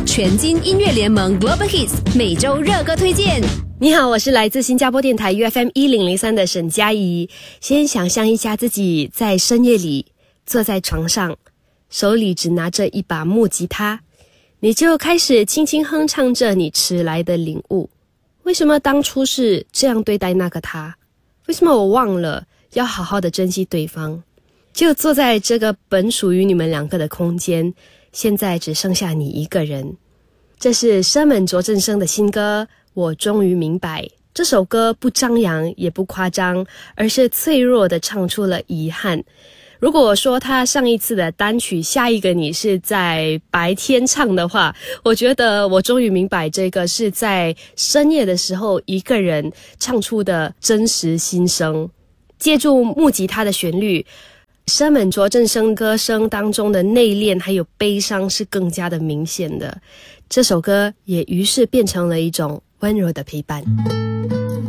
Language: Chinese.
全金音乐联盟 Global Hits 每周热歌推荐。 你好，我是来自新加坡电台 UFM1003 的沈佳宜。先想象一下自己在深夜里坐在床上，手里只拿着一把木吉他，你就开始轻轻哼唱着你迟来的领悟。为什么当初是这样对待那个他？为什么我忘了要好好的珍惜对方？就坐在这个本属于你们两个的空间，现在只剩下你一个人。这是生门卓振声的新歌《我终于明白》。这首歌不张扬也不夸张，而是脆弱地唱出了遗憾。如果说他上一次的单曲《下一个你》是在白天唱的话，我觉得我终于明白这个是在深夜的时候一个人唱出的真实心声。借助木吉他的旋律，生门卓振声歌声当中的内敛还有悲伤是更加的明显的。这首歌也于是变成了一种温柔的陪伴。